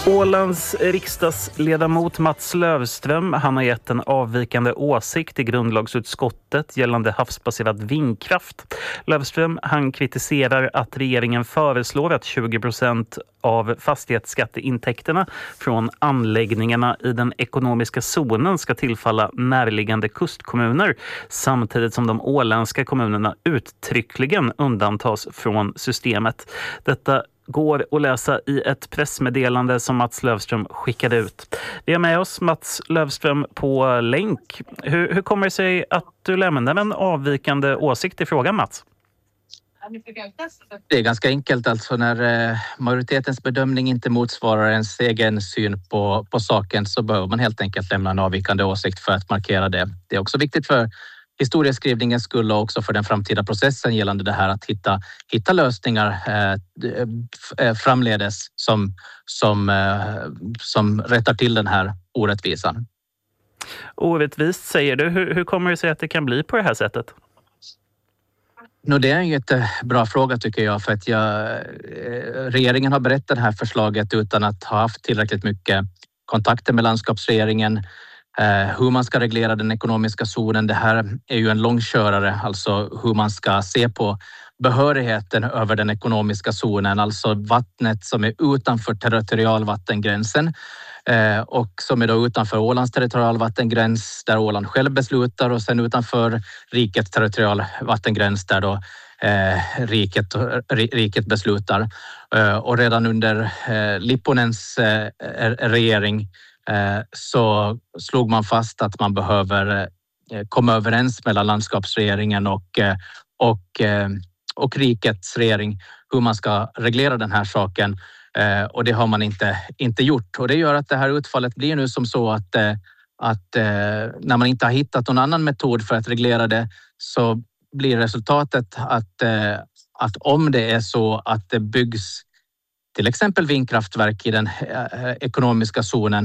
Ålands riksdagsledamot Mats Löfström, han har gett en avvikande åsikt i grundlagsutskottet gällande havsbaserad vindkraft. Löfström, han kritiserar att regeringen föreslår att 20% av fastighetsskatteintäkterna från anläggningarna i den ekonomiska zonen ska tillfalla närliggande kustkommuner, samtidigt som de åländska kommunerna uttryckligen undantas från systemet. Detta går att läsa i ett pressmeddelande som Mats Löfström skickade ut. Vi har med oss Mats Löfström på länk. Hur kommer det sig att du lämnar en avvikande åsikt i frågan, Mats? Det är ganska enkelt, alltså när majoritetens bedömning inte motsvarar ens egen syn på saken, så bör man helt enkelt lämna en avvikande åsikt för att markera det. Det är också viktigt för historieskrivningens skull och också för den framtida processen gällande det här att hitta lösningar framledes som rättar till den här orättvisan. Orättvist säger du. Hur kommer det sig att det kan bli på det här sättet? Det är en jättebra fråga tycker jag, för att regeringen har berett det här förslaget utan att ha haft tillräckligt mycket kontakter med landskapsregeringen. Hur man ska reglera den ekonomiska zonen, det här är ju en långkörare, alltså hur man ska se på behörigheten över den ekonomiska zonen, alltså vattnet som är utanför territorialvattengränsen och som är då utanför Ålands territorialvattengräns där Åland själv beslutar, och sen utanför rikets territorialvattengräns där då riket beslutar. Och redan under Lipponens regering så slog man fast att man behöver komma överens mellan landskapsregeringen och rikets regering hur man ska reglera den här saken, och det har man inte gjort, och det gör att det här utfallet blir nu som så att när man inte har hittat någon annan metod för att reglera det, så blir resultatet att om det är så att det byggs till exempel vindkraftverk i den ekonomiska zonen,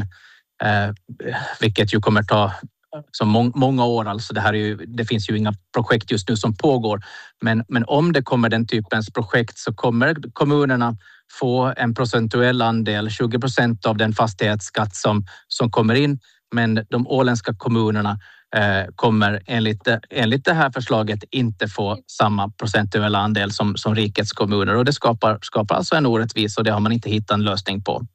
vilket ju kommer ta så många år, alltså det finns ju inga projekt just nu som pågår, men om det kommer den typens projekt så kommer kommunerna få en procentuell andel, 20% av den fastighetsskatt som kommer in, men de åländska kommunerna kommer enligt det här förslaget inte få samma procentuella andel som rikets kommuner, och det skapar alltså en orättvis, och det har man inte hittat en lösning på.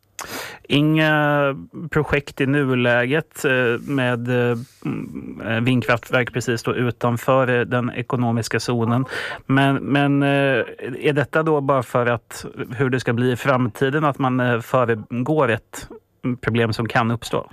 Inga projekt i nuläget med vindkraftverk precis då utanför den ekonomiska zonen. Men är detta då bara för att hur det ska bli i framtiden, att man föregår ett problem som kan uppstå?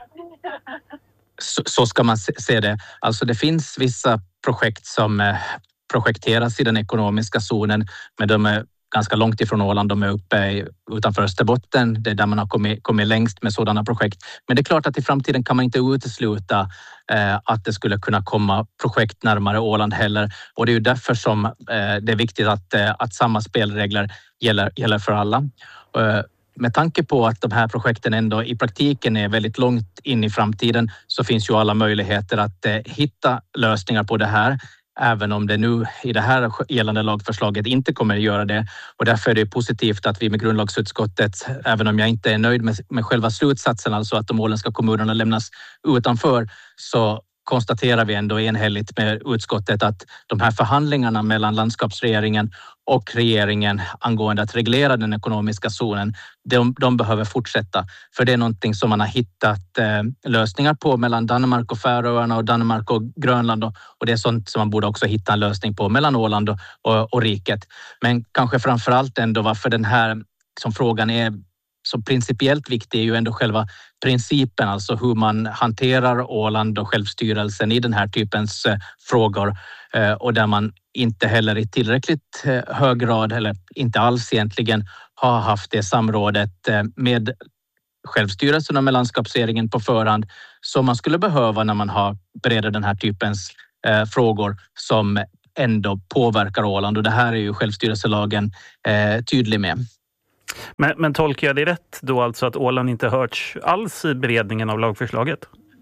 Så ska man se det. Alltså det finns vissa projekt som projekteras i den ekonomiska zonen, men de är ganska långt ifrån Åland. De är uppe utanför Österbotten. Det är där man har kommit längst med sådana projekt. Men det är klart att i framtiden kan man inte utesluta att det skulle kunna komma projekt närmare Åland heller. Och det är ju därför som det är viktigt att samma spelregler gäller för alla. Med tanke på att de här projekten ändå i praktiken är väldigt långt in i framtiden, så finns ju alla möjligheter att hitta lösningar på det här, även om det nu i det här gällande lagförslaget inte kommer att göra det. Och därför är det positivt att vi med grundlagsutskottet, även om jag inte är nöjd med själva slutsatsen, alltså att de åländska kommunerna lämnas utanför, så konstaterar vi ändå enhälligt med utskottet att de här förhandlingarna mellan landskapsregeringen och regeringen angående att reglera den ekonomiska zonen, de behöver fortsätta. För det är någonting som man har hittat lösningar på mellan Danmark och Färöarna och Danmark och Grönland, och det är sånt som man borde också hitta en lösning på mellan Åland och riket. Men kanske framförallt ändå varför den här som frågan är så principiellt viktig är ju ändå själva principen, alltså hur man hanterar Åland och självstyrelsen i den här typens frågor, och där man inte heller i tillräckligt hög grad, eller inte alls egentligen, har haft det samrådet med självstyrelsen och med landskapsregeringen på förhand som man skulle behöva när man har bereder den här typens frågor som ändå påverkar Åland, och det här är ju självstyrelselagen tydlig med. Men tolkar jag det rätt då, alltså att Åland inte hörts alls i beredningen av lagförslaget?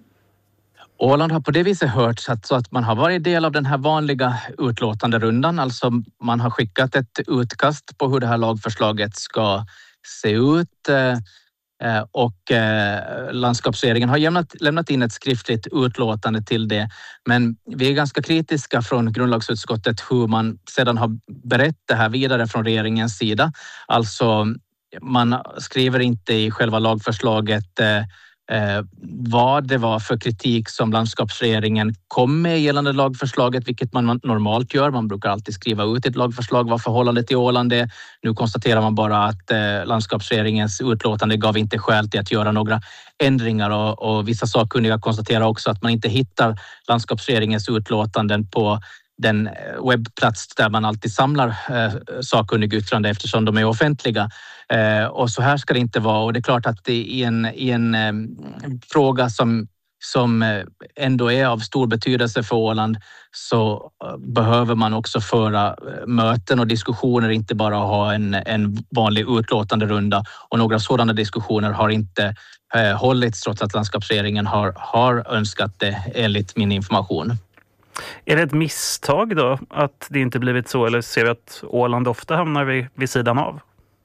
Åland har på det viset hörts så att man har varit del av den här vanliga utlåtande rundan. Alltså man har skickat ett utkast på hur det här lagförslaget ska se ut. och landskapsregeringen har lämnat in ett skriftligt utlåtande till det. Men vi är ganska kritiska från grundlagsutskottet hur man sedan har berett det här vidare från regeringens sida. Alltså man skriver inte i själva lagförslaget vad det var för kritik som landskapsregeringen kom med gällande lagförslaget, vilket man normalt gör. Man brukar alltid skriva ut ett lagförslag vad förhållandet till Åland är. Nu konstaterar man bara att landskapsregeringens utlåtande gav inte skäl till att göra några ändringar och vissa sakkunniga konstaterar också att man inte hittar landskapsregeringens utlåtanden på den webbplats där man alltid samlar sakkunnig yttrande eftersom de är offentliga. Och så här ska det inte vara. Och det är klart att i en fråga som ändå är av stor betydelse för Åland så behöver man också föra möten och diskussioner, inte bara ha en vanlig utlåtande runda. Och några sådana diskussioner har inte hållits trots att landskapsregeringen har önskat det enligt min information. Är det ett misstag då att det inte blivit så, eller ser vi att Åland ofta hamnar vid sidan av?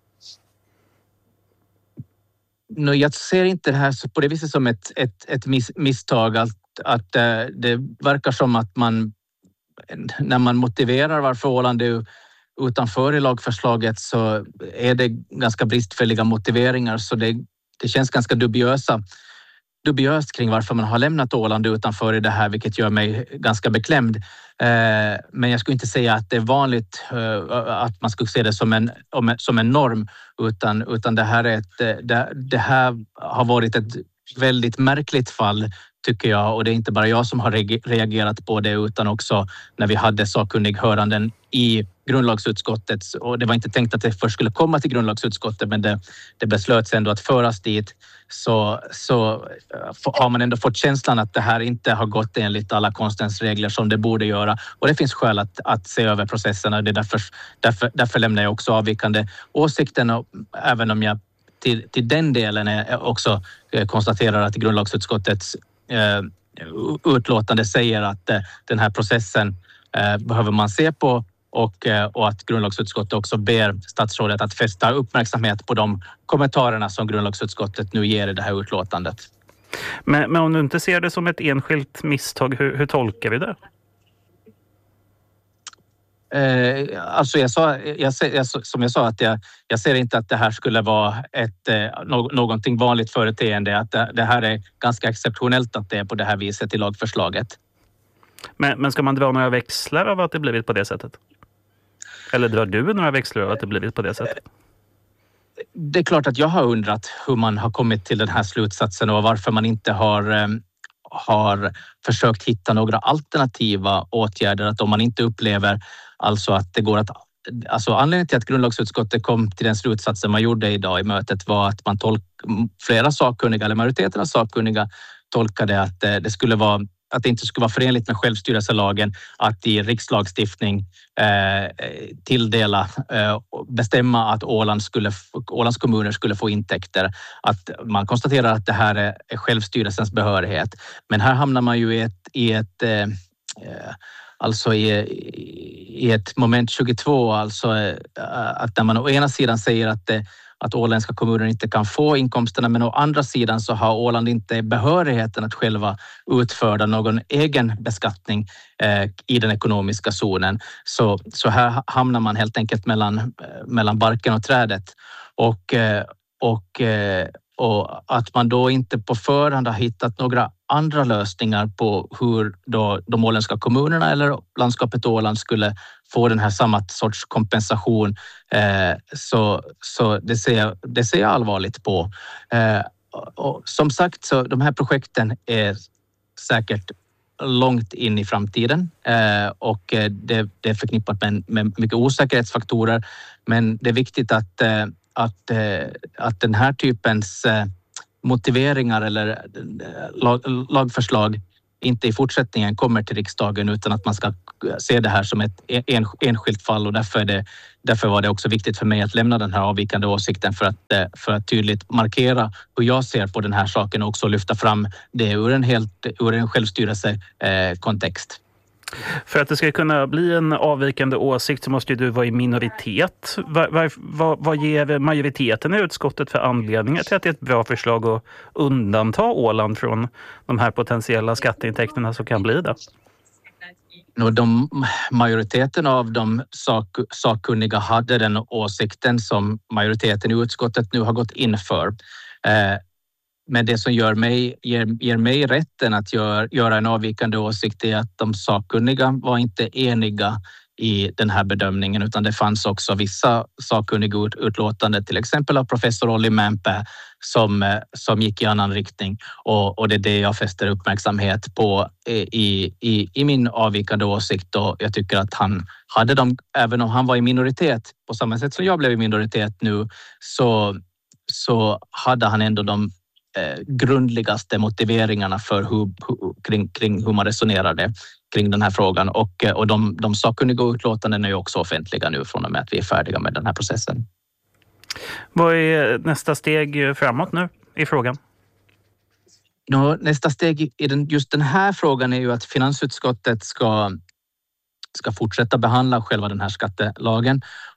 Jag ser inte det här på det viset som ett misstag. Att det verkar som att man, när man motiverar varför Åland är utanför i lagförslaget, så är det ganska bristfälliga motiveringar. Så det känns ganska dubiöst kring varför man har lämnat Åland utanför i det här, vilket gör mig ganska beklämd. Men jag skulle inte säga att det är vanligt att man skulle se det som en norm, utan det här har varit ett väldigt märkligt fall, tycker jag, och det är inte bara jag som har reagerat på det, utan också när vi hade sakkunnighöranden i grundlagsutskottet, och det var inte tänkt att det först skulle komma till grundlagsutskottet, men det beslöts ändå att föras dit, så har man ändå fått känslan att det här inte har gått enligt alla konstens regler som det borde göra, och det finns skäl att se över processerna. Det är därför lämnar jag också avvikande åsikten, och även om jag till den delen också konstaterar att grundlagsutskottets utlåtande säger att den här processen behöver man se på, och att grundlagsutskottet också ber statsrådet att fästa uppmärksamhet på de kommentarerna som grundlagsutskottet nu ger i det här utlåtandet. Men om du inte ser det som ett enskilt misstag, hur tolkar vi det? Alltså som jag sa att jag ser inte att det här skulle vara någonting vanligt företeende, att det här är ganska exceptionellt att det är på det här viset i lagförslaget. Men ska man dra några växlar av att det blivit på det sättet? Eller drar du några växlar av att det blivit på det sättet? Det är klart att jag har undrat hur man har kommit till den här slutsatsen och varför man inte har försökt hitta några alternativa åtgärder. Att om man inte upplever alltså att det går att... Alltså anledningen till att grundlagsutskottet kom till den slutsatsen man gjorde idag i mötet var att flera sakkunniga, eller majoriteten av sakkunniga, tolkade att det skulle vara... att det inte skulle vara förenligt med självstyrelselagen att i rikslagstiftning bestämma att Ålands kommuner skulle få intäkter. Att man konstaterar att det här är självstyrelsens behörighet. Men här hamnar man ju i ett moment 22, alltså att när man å ena sidan säger att åländska kommuner inte kan få inkomsterna, men å andra sidan så har Åland inte behörigheten att själva utföra någon egen beskattning i den ekonomiska zonen. Så här hamnar man helt enkelt mellan barken och trädet. Och att man då inte på förhand har hittat några andra lösningar på hur då de åländska kommunerna eller landskapet Åland skulle få den här samma sorts kompensation, så det ser jag allvarligt på. Och som sagt, så de här projekten är säkert långt in i framtiden, och det är förknippat med mycket osäkerhetsfaktorer, men det är viktigt att den här typens motiveringar eller lagförslag inte i fortsättningen kommer till riksdagen, utan att man ska se det här som ett enskilt fall, och därför var det också viktigt för mig att lämna den här avvikande åsikten för att tydligt markera hur jag ser på den här saken och också lyfta fram det ur en självstyrelsekontext. För att det ska kunna bli en avvikande åsikt så måste ju du vara i minoritet. Vad ger majoriteten i utskottet för anledningar till att det är ett bra förslag att undanta Åland från de här potentiella skatteintäkterna som kan bli det? Majoriteten av de sakkunniga hade den åsikten som majoriteten i utskottet nu har gått in för. Men det som ger mig rätten att göra en avvikande åsikt är att de sakkunniga var inte eniga i den här bedömningen, utan det fanns också vissa sakkunniga utlåtanden, till exempel av professor Olli Mäenpää som gick i annan riktning, och det är det jag fäster uppmärksamhet på i min avvikande åsikt. Och jag tycker att han hade dem, även om han var i minoritet på samma sätt som jag blev i minoritet nu, så hade han ändå de grundligaste motiveringarna för kring hur man resonerade kring den här frågan, och de sakkunniga utlåtanden är ju också offentliga nu från och med att vi är färdiga med den här processen. Vad är nästa steg framåt nu i frågan? Nästa steg i just den här frågan är ju att finansutskottet ska fortsätta behandla själva den här skattelagen,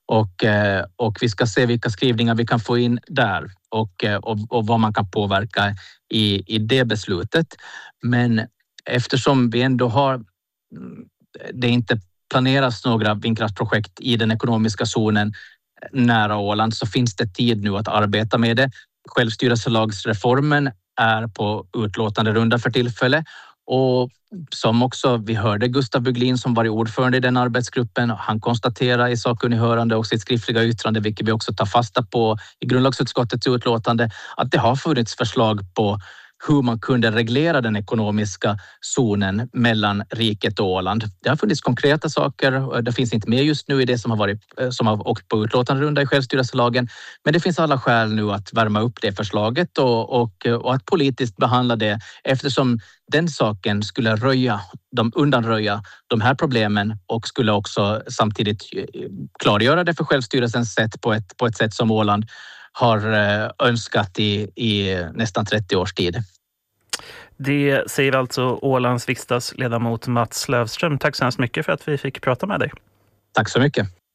och vi ska se vilka skrivningar vi kan få in där och vad man kan påverka i det beslutet. Men eftersom vi ändå det inte planeras några vindkraftprojekt i den ekonomiska zonen nära Åland, så finns det tid nu att arbeta med det. Självstyrelselagsreformen är på utlåtande runda för tillfälle, och som också vi hörde Gustav Buglin som var ordförande i den arbetsgruppen, han konstaterar i sakkunnighörande och sitt skriftliga yttrande, vilket vi också tar fasta på i grundlagsutskottets utlåtande, att det har funnits förslag på hur man kunde reglera den ekonomiska zonen mellan riket och Åland. Det har funnits konkreta saker, det finns inte med just nu i det som har åkt på utlåtanderunda i självstyrelselagen, men det finns alla skäl nu att värma upp det förslaget och att politiskt behandla det, eftersom den saken skulle undanröja de här problemen och skulle också samtidigt klargöra det för självstyrelsens sätt på ett sätt som Åland har önskat i nästan 30 års tid. Det säger alltså Ålands riksdagsledamot Mats Löfström. Tack så hemskt mycket för att vi fick prata med dig. Tack så mycket.